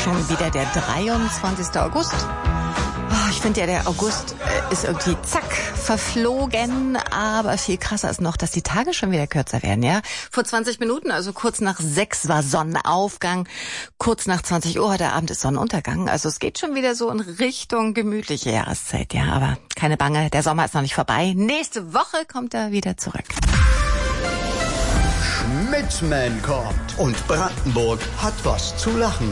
schon wieder der 23. August. Oh, ich finde ja, der August ist irgendwie zack verflogen, aber viel krasser ist noch, dass die Tage schon wieder kürzer werden, ja. Vor 20 Minuten, also kurz nach 6 war Sonnenaufgang, kurz nach 20 Uhr heute Abend ist Sonnenuntergang. Also es geht schon wieder so in Richtung gemütliche Jahreszeit, ja. Aber keine Bange, der Sommer ist noch nicht vorbei. Nächste Woche kommt er wieder zurück. Schmidtman kommt und Brandenburg hat was zu lachen.